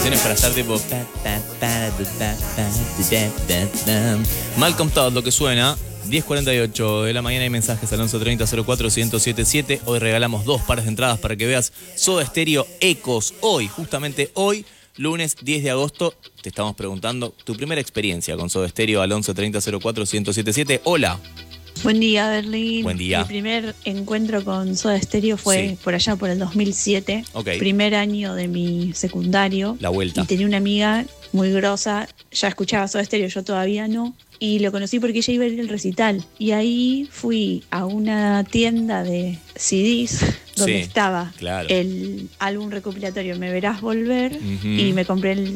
canciones para estar tipo... Malcolm Todd, lo que suena. 10:48 de la mañana hay mensajes al 1130-04-1077. Hoy regalamos 2 pares de entradas para que veas Soda Stereo Ecos. Hoy, justamente hoy, lunes 10 de agosto, te estamos preguntando tu primera experiencia con Soda Stereo al 1130-04-1077. Hola. Buen día, Berlín. Buen día. Mi primer encuentro con Soda Stereo fue por allá por el 2007. Okay. Primer año de mi secundario. La vuelta. Y tenía una amiga muy grosa, ya escuchaba Soda Stereo, yo todavía no. Y lo conocí porque ella iba a ir al recital. Y ahí fui a una tienda de CDs donde estaba el álbum recopilatorio Me Verás Volver. Y me compré el